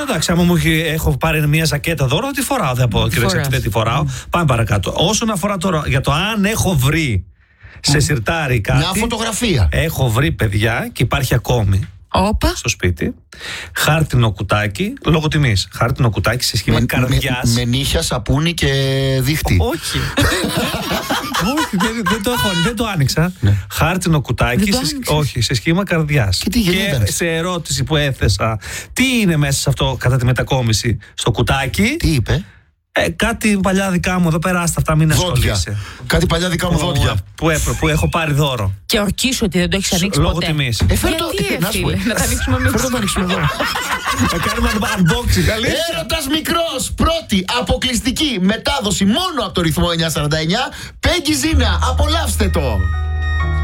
δώρο, εντάξει. Άμα έχω πάρει μια ζακέτα δώρο, δεν τη φοράω. Δεν πω, δεν τη φοράω. Πάμε παρακάτω. Όσον αφορά τώρα για το αν έχω βρει σε σιρτάρι κάτι. Μια φωτογραφία. Έχω βρει, παιδιά, και υπάρχει ακόμη. Όπα. Στο σπίτι. Χάρτινο κουτάκι, λόγω τιμής. Χάρτινο κουτάκι σε σχήμα καρδιάς. Με νύχια, σαπούνι και δίχτυ. Όχι. Δεν το άνοιξα. Χάρτινο κουτάκι, όχι, σε σχήμα καρδιάς. Και σε ερώτηση που έθεσα, τι είναι μέσα σε αυτό κατά τη μετακόμιση στο κουτάκι. Τι είπε? Κάτι παλιά δικά μου, εδώ περάστε αυτά, μην ασχολείσαι. Κάτι παλιά δικά μου δόντια. Που έχω πάρει δώρο. Και ορκίσου ότι δεν το έχεις ανοίξει λόγω ποτέ. τιμής. Να τα ανοίξουμε με Φέρω το ανοίξουμε εδώ. Θα κάνουμε unboxing, αλήθεια. Έρωτας μικρός, πρώτη αποκλειστική μετάδοση μόνο από το ρυθμό 949. Πέγγι Ζίνα, απολαύστε το.